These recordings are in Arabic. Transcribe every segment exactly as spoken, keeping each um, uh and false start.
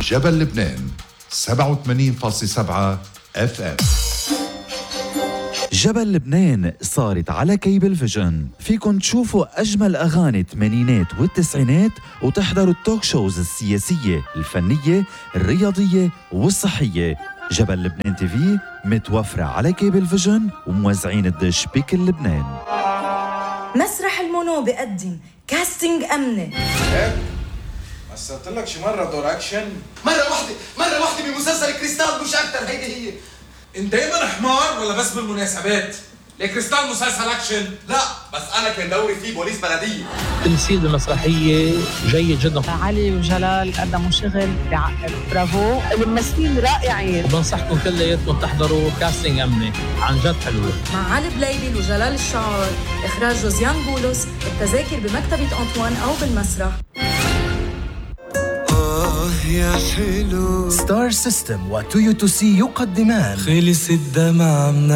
جبل لبنان سبعة وثمانين فاصلة سبعة اف ام. جبل لبنان صارت على كيبل فيجن. فيكن تشوفوا أجمل أغاني الثمانينات والتسعينات وتحضروا التوك شوز السياسية الفنية الرياضية والصحية. جبل لبنان تي في متوفرة على كيبل فيجن وموزعين الدش بكل لبنان. مسرح المونو بقدم كاستنج أمنة. مثلت لك شي مرة دور أكشن؟ مرة واحدة مرة واحدة بمسلسل كريستال مش أكتر. هيدي هي. انت دايما حمار ولا بس بالمناسبات؟ ليه كريستال مسلسل اكشن؟ لا بس انا كان دوري فيه بوليس بلديه. تمثيل المسرحيه جيد جدا. علي وجلال قدموا شغل بعقل. برافو، الممثلين رائعين. بنصحكم كلياتكم تحضروا كاستنج أمنة، عن جد حلوه. مع علي بليبل وجلال الشعار، اخراج جوزيان بولس. التذاكر بمكتبة أنطوان او بالمسرح. يا حلو. ستار سيستم وتويوتو سي يقدمان خلص الدمع من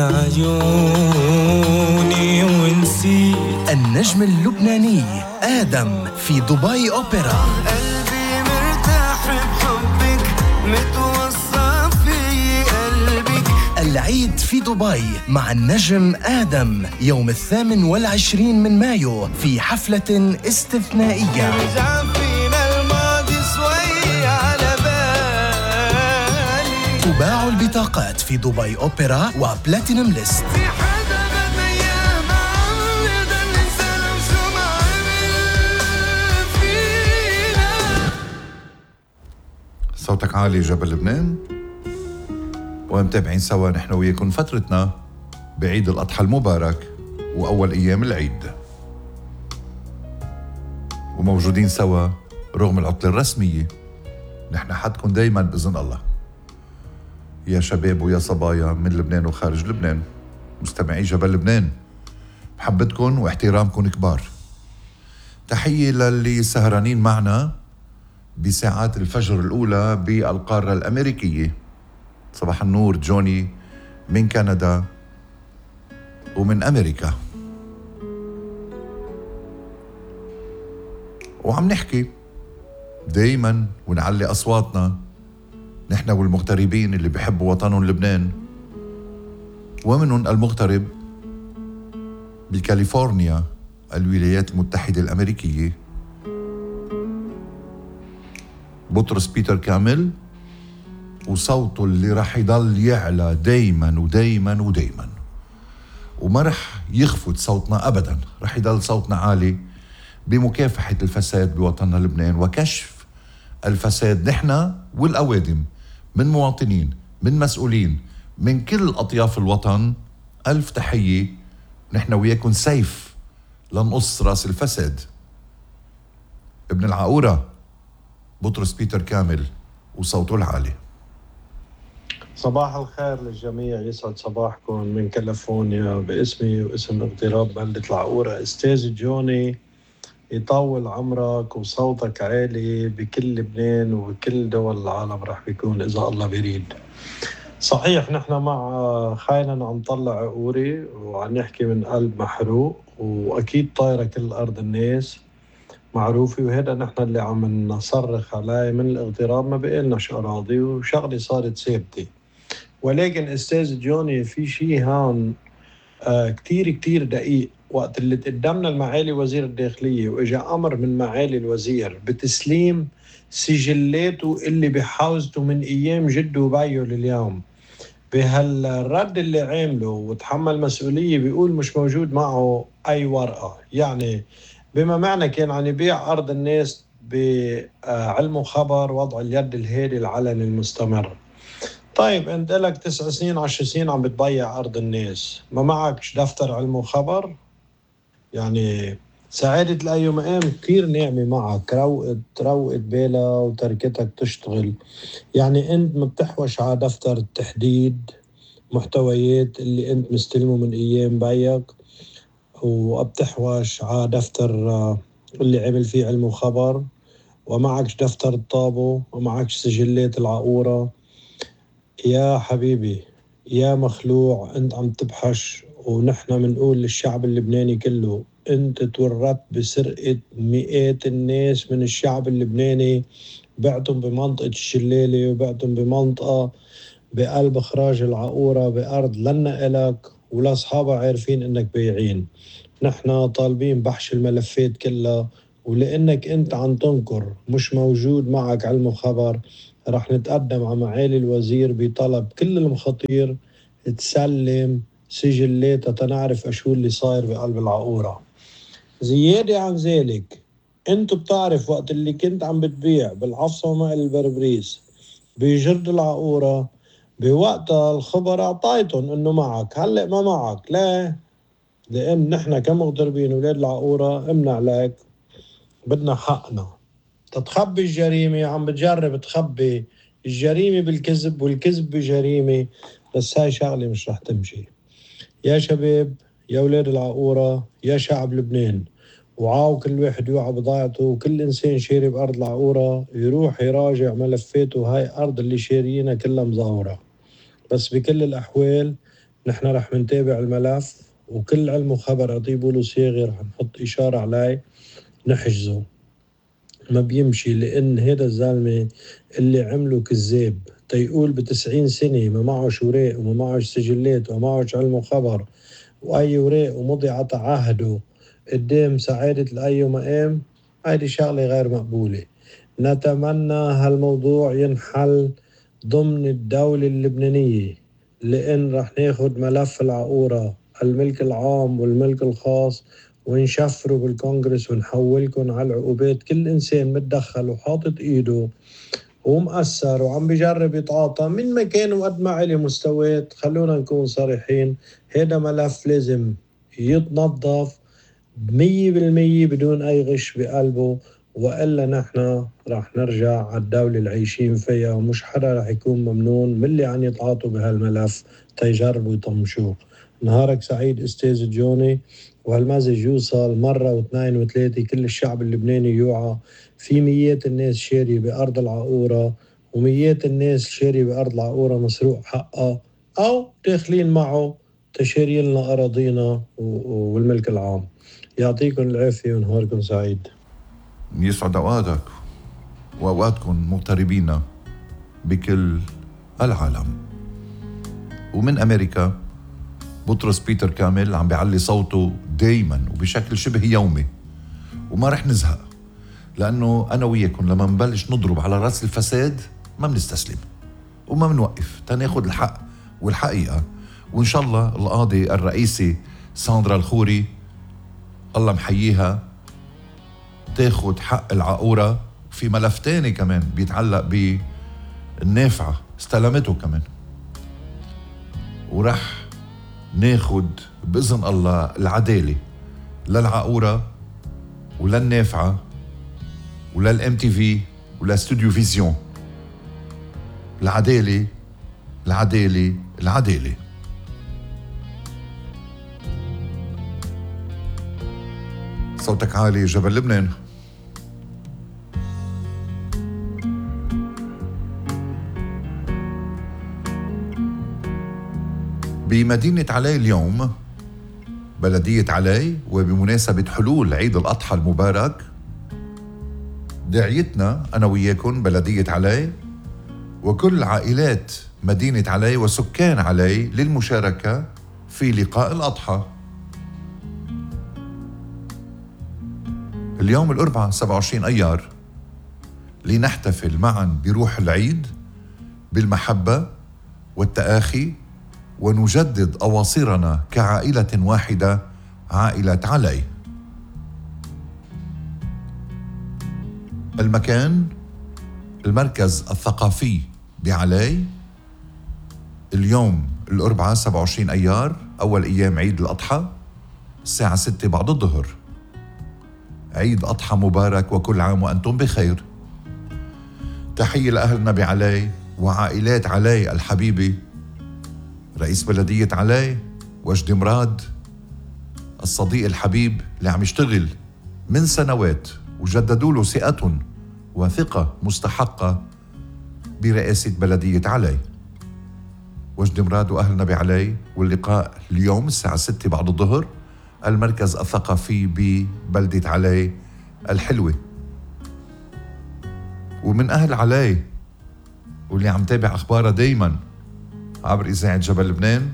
عيوني ونسيت النجم اللبناني آدم في دبي أوبرا. قلبي مرتاح بحبك متوصى في قلبك. العيد في دبي مع النجم آدم يوم الثامن والعشرين من مايو في حفلة استثنائية. تباع البطاقات في دبي أوبرا وبلاتينوم ليست. صوتك عالي جبل لبنان، ومتابعين سوا نحن وياكم فترتنا بعيد الأضحى المبارك وأول أيام العيد، وموجودين سوا رغم العطلة الرسمية. نحن حدكم دايما بإذن الله يا شباب ويا صبايا من لبنان وخارج لبنان، مستمعي جبل لبنان، محبتكم واحترامكم كبار. تحية للي سهرانين معنا بساعات الفجر الأولى بالقارة الأمريكية. صباح النور جوني من كندا ومن أمريكا. وعم نحكي دايما ونعلي أصواتنا نحن والمغتربين اللي بيحبوا وطنهم لبنان، ومنهم المغترب بكاليفورنيا الولايات المتحدة الأمريكية بطرس بيتر كامل، وصوته اللي راح يضل يعلى دايما ودايما ودايما، وما رح يخفت صوتنا أبدا. رح يضل صوتنا عالي بمكافحة الفساد بوطننا لبنان وكشف الفساد. نحن والأوادم من مواطنين، من مسؤولين، من كل أطياف الوطن، ألف تحية. نحن وياكم سيف لنقص راس الفساد. ابن العقورة بطرس بيتر كامل وصوته العالي. صباح الخير للجميع، يسعد صباحكم من كاليفورنيا باسمي واسم اغتراب بلدة العقورة. استاذ جوني يطول عمرك وصوتك عالي بكل لبنان وبكل دول العالم رح بيكون إذا الله بيريد. صحيح نحن مع خاينا عم نطلع عقوري وعم نحكي من قلب محروق، وأكيد طايرة كل أرض الناس معروفة، وهذا نحن اللي عم نصرخ عليه من الاغتراب. ما بقلناش أراضي وشغلي صارت ثابتة. ولكن أستاذ جوني في شيء هون آه كتير كتير دقيق. وقت اللي تقدمنا المعالي وزير الداخلية وإجا أمر من معالي الوزير بتسليم سجلاته اللي بحوزته من أيام جده وبيه لليوم، بهالرد اللي عامله وتحمل مسؤولية، بيقول مش موجود معه أي ورقة. يعني بما معنى كان عن يبيع أرض الناس بعلم خبر وضع اليد الهادي العلني المستمر. طيب انت لك تسع سنين عشر سنين عم بتضيع أرض الناس، ما معكش دفتر علم وخبر؟ يعني سعادة الأيام أيام كتير ناعمة معك، روقت روقت بالها وتركتك تشتغل. يعني أنت ما بتحوش على دفتر التحديد محتويات اللي أنت مستلمه من أيام بيك، وبتحوش على دفتر اللي عمل فيه علم وخبر، ومعكش دفتر الطابو، ومعكش سجلات العقورة. يا حبيبي يا مخلوع، أنت عم تبحش. ونحن منقول للشعب اللبناني كله أنت تورط بسرقة مئات الناس من الشعب اللبناني بعتهم بمنطقة الشلالة وبعتهم بمنطقة بقلب إخراج العقورة بأرض لنا إلك ولا أصحابها عارفين إنك بيعين. نحن طالبين بحش الملفات كلها، ولأنك أنت عم تنكر مش موجود معك علم وخبر، رح نتقدم على معالي الوزير بطلب كل المخاطير تسلم سجلاتها تنعرف أشو اللي صاير بقلب العقورة. زيادة عن ذلك أنت بتعرف وقت اللي كنت عم بتبيع بالعفصة ومقل البربريس بجرد العقورة بوقتها الخبر أعطيتهم إنه معك، هلأ ما معك. لا، لأن نحن كمغتربين ولاد العقورة امنع لك، بدنا حقنا. تتخبي الجريمة، عم بتجرب تخبي الجريمة بالكذب والكذب بجريمة، بس هاي شغلة مش رح تمشي. يا شباب، يا ولاد العقورة، يا شعب لبنان، وعاو كل واحد يوعى بضاعته، وكل إنسان شاري بأرض العقورة يروح يراجع ملفاته. هاي أرض اللي شاريينها كلها مزاورة. بس بكل الأحوال نحن رح منتابع الملف، وكل علم وخبر أطيبه له صيغة رح نحط إشارة عليه نحجزه. ما بيمشي، لأن هذا الزلمة اللي عمله كذاب تيقول بتسعين سنة ما معوش وراق وما معوش سجلات وما معوش علم وخبر وأي وراق ومضي عطى عهده قدام سعادة الأي مقام. هذه شغلة غير مقبولة. نتمنى هالموضوع ينحل ضمن الدولة اللبنانية، لأن رح ناخد ملف العقورة الملك العام والملك الخاص ونشفره بالكونغرس ونحولكم على العقوبات. كل إنسان متدخل وحاطط إيده ومؤثر وعم بيجرب يتعاطى من مكان وقد ما علي مستويات. خلونا نكون صريحين، هذا ملف لازم يتنظف مية بالمية بدون أي غش بقلبه، وإلا نحن رح نرجع على الدولة اللي عايشين فيها، ومش حدا رح يكون ممنون من اللي عم يتعاطوا بهالملف تيجربوا يطمشوه. نهارك سعيد أستاذ جوني، وهالمزج يوصل مرة واثنين وثلاثة، كل الشعب اللبناني يوعى. في ميات الناس شاري بأرض العقورة، وميات الناس شاري بأرض العقورة مسروق حقها أو داخلين معه تشاري لنا أراضينا والملك العام. يعطيكم العافية ونهاركم سعيد. يسعد أوقاتك وأوقاتكم مغتربين بكل العالم. ومن أمريكا بطرس بيتر كامل عم بيعلي صوته دايما وبشكل شبه يومي، وما رح نزهق، لأنه أنا وياكم لما نبلش نضرب على رأس الفساد ما بنستسلم وما بنوقف تناخد الحق والحقيقة. وإن شاء الله القاضي الرئيسي ساندرا الخوري الله محييها تاخد حق العقورة. في ملف تاني كمان بيتعلق بالنافعة استلمته كمان، ورح ناخد بإذن الله العدالة للعقورة وللنافعة وللام تي في ولستوديو فيزيون. العدالة العدالة العدالة. صوتك عالي جبل لبنان. بمدينة علي اليوم بلدية علي، وبمناسبة حلول عيد الأضحى المبارك، داعيتنا أنا وياكم بلدية علي وكل عائلات مدينة علي وسكان علي للمشاركة في لقاء الأضحى اليوم الأربعاء سبعة وعشرين أيار، لنحتفل معا بروح العيد بالمحبة والتآخي، ونجدد أواصرنا كعائلة واحدة، عائلة علي. المكان المركز الثقافي بعلي، اليوم الأربعاء سبعة وعشرين أيار أول أيام عيد الأضحى الساعة ستة بعد الظهر. عيد أضحى مبارك وكل عام وأنتم بخير. تحية لأهلنا بعلي وعائلات علي الحبيبة، رئيس بلدية علي وجدي مراد الصديق الحبيب اللي عم يشتغل من سنوات وجددوا له ثقة وثقة مستحقة برئاسة بلدية علي. وجدي مراد وأهلنا بعلي، واللقاء اليوم الساعة ستة بعد الظهر المركز الثقافي ببلدة علي الحلوة. ومن أهل علي واللي عم تابع أخبارها دايما عبر إذاعة جبل لبنان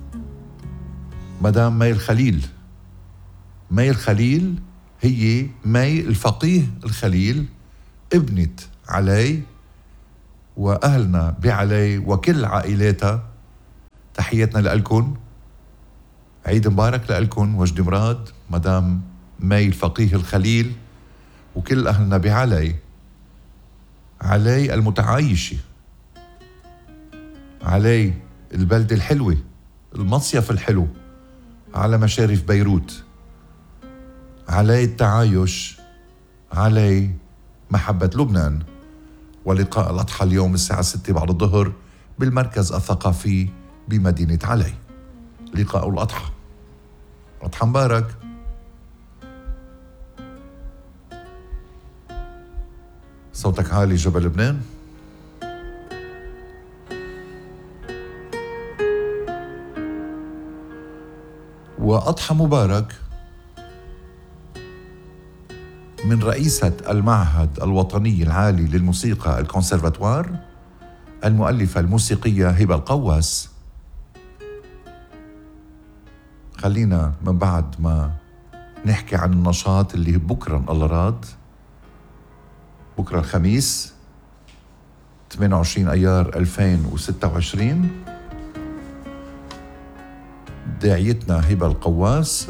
مدام مي الخليل. مي الخليل هي مي الفقيه الخليل ابنة علي وأهلنا بعلي وكل عائلاتها. تحياتنا لألكن، عيد مبارك لألكن وجد مراد مدام مي الفقيه الخليل وكل أهلنا بعلي. علي المتعايشة، علي البلدة الحلوة، المصيف الحلو على مشارف بيروت، علي التعايش، علي محبة لبنان. ولقاء الأضحى اليوم الساعة ستة بعد الظهر بالمركز الثقافي بمدينة علي. لقاء الأضحى، أضحى مبارك. صوتك عالي جبل لبنان. وأضحى مبارك من رئيسة المعهد الوطني العالي للموسيقى الكونسرفاتوار المؤلفة الموسيقية هبة القواس. خلينا من بعد ما نحكي عن النشاط اللي بكرة الله راد، بكرة الخميس ثمانية وعشرين أيار ألفين وستة وعشرين. داعيتنا هبة القواس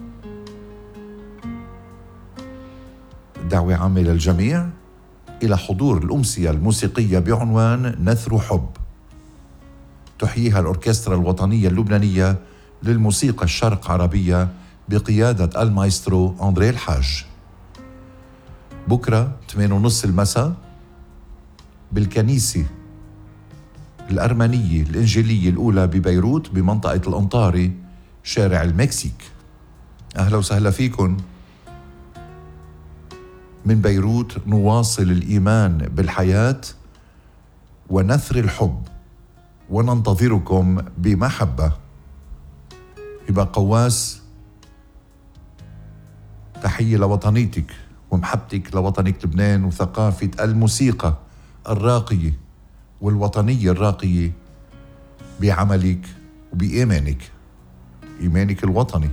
دعوة عامة للجميع إلى حضور الأمسية الموسيقية بعنوان نثر حب، تحييها الأوركسترا الوطنية اللبنانية للموسيقى الشرق عربية بقيادة المايسترو أندري الحاج. بكرة ثمانية ونص المساء بالكنيسة الأرمنية الإنجيلية الأولى ببيروت بمنطقة الأنطاري شارع المكسيك. أهلا وسهلا فيكن. من بيروت نواصل الإيمان بالحياة ونثر الحب وننتظركم بمحبة. هبة قواس، تحية لوطنيتك ومحبتك لوطنك لبنان وثقافة الموسيقى الراقية والوطنية الراقية بعملك وبإيمانك، إيمانك الوطني.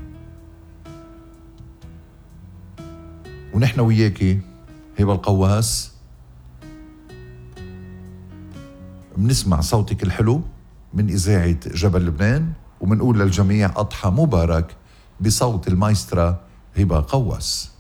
ونحن وياكي هبة القواس بنسمع صوتك الحلو من إذاعة جبل لبنان، ومنقول للجميع أضحى مبارك بصوت المايسترا هبة قواس.